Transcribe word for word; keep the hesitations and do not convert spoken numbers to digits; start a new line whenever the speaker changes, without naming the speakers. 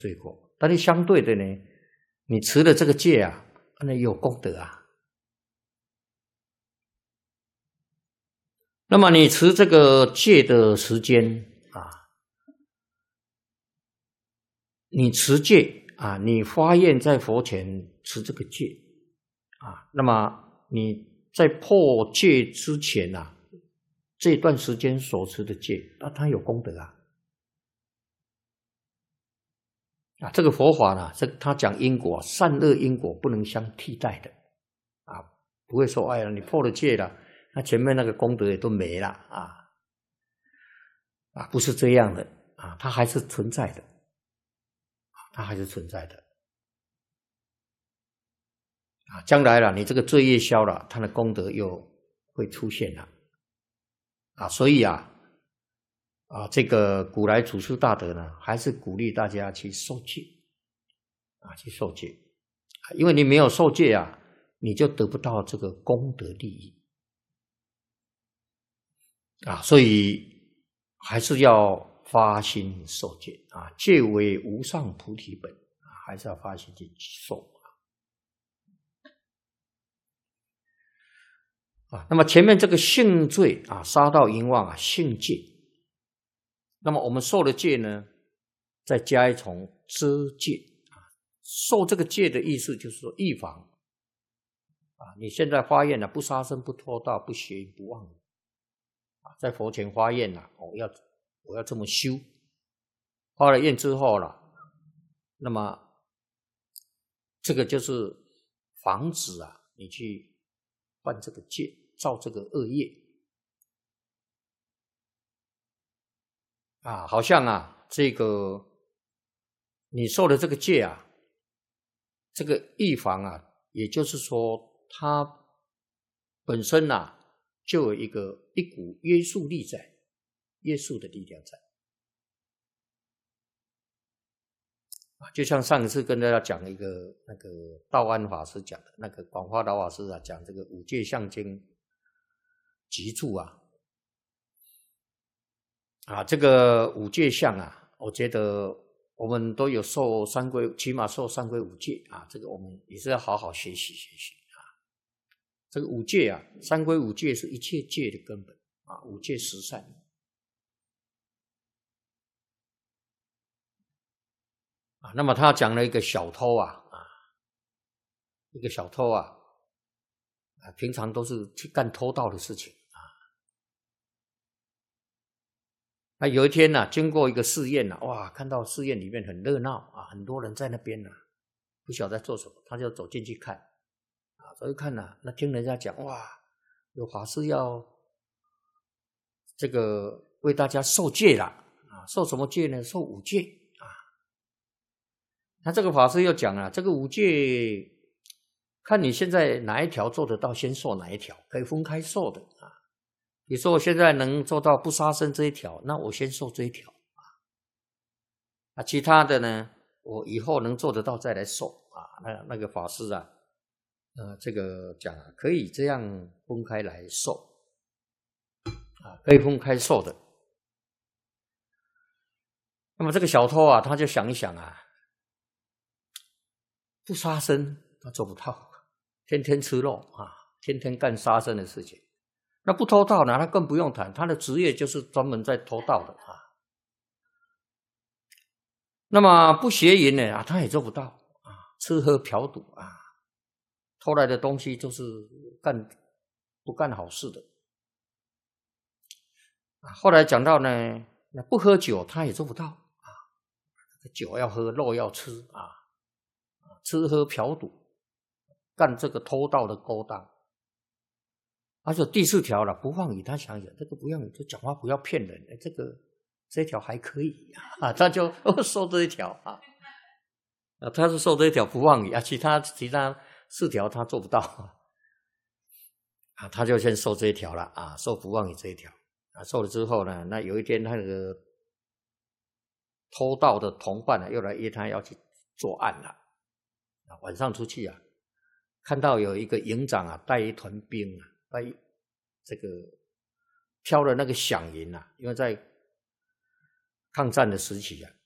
罪过。但是相对的呢，你持了这个戒啊，那有功德啊。那么你持这个戒的时间啊，你持戒啊，你发愿在佛前持这个戒啊，那么你在破戒之前啊，这段时间所持的戒，那它有功德啊。啊，这个佛法呢，这他讲因果，善恶因果不能相替代的啊，不会说哎呀，你破了戒了，那前面那个功德也都没了啊。啊，不是这样的啊，它还是存在的，它还是存在的啊。将来了，你这个罪业消了，它的功德又会出现了啊。所以啊，啊，这个古来祖师大德呢，还是鼓励大家去受戒啊，去受戒，因为你没有受戒啊，你就得不到这个功德利益啊。所以还是要发心受戒啊，戒为无上菩提本啊，还是要发心去受啊。那么前面这个性罪啊，杀盗淫妄啊，性戒。那么我们受了戒呢，再加一重遮戒啊。受这个戒的意思就是说预防啊，你现在发愿了，不杀生、不偷盗、不邪淫、不妄语啊，在佛前发愿了，我要我要这么修。发了愿之后了，那么这个就是防止啊你去犯这个戒，造这个恶业啊。好像啊，这个你受了这个戒啊，这个预防啊，也就是说它本身啊就有一个一股约束力在，约束的力量在。就像上一次跟大家讲一个那个道安法师讲的，那个广化老法师啊讲这个五戒相经集注啊，啊这个五戒相啊，我觉得我们都有受三归，起码受三归五戒啊，这个我们也是要好好学习学习啊。这个五戒啊，三归五戒是一切戒的根本啊，五戒十善。啊，那么他讲了一个小偷啊，啊，一个小偷啊，啊，平常都是去干偷盗的事情啊。那有一天呢、啊，经过一个寺院呢、啊，哇，看到寺院里面很热闹啊，很多人在那边呢、啊，不晓得在做什么，他就走进去看，啊，走去看呢、啊，那听人家讲，哇，有法师要这个为大家受戒了啊，受什么戒呢？受五戒。那这个法师又讲了，这个五戒，看你现在哪一条做得到，先受哪一条，可以分开受的啊。比如说我现在能做到不杀生这一条，那我先受这一条啊。啊，其他的呢，我以后能做得到再来受啊。那那个法师啊，呃，这个讲啊，可以这样分开来受啊，可以分开受的。那么这个小偷啊，他就想一想啊。不杀生他做不到，天天吃肉啊，天天干杀生的事情。那不偷盗呢，他更不用谈，他的职业就是专门在偷盗的啊。那么不邪淫呢啊，他也做不到啊，吃喝嫖赌啊，偷来的东西就是干不干好事的啊。后来讲到呢，那不喝酒他也做不到啊，酒要喝，肉要吃啊。吃喝嫖赌，干这个偷盗的勾当。而且第四条了，不妄语。他想想，这个不妄语，就讲话不要骗人，这个这一条还可以啊，他就受这一条啊，啊，他是受这一条不妄语啊，其他其他四条他做不到啊，他就先受这一条了啊，受不妄语这一条啊，受了之后呢，那有一天他那个偷盗的同伴呢，又来约他要去作案了。晚上出去啊，看到有一个营长啊，带一团兵啊，带这个挑了那个饷银啊，因为在抗战的时期啊，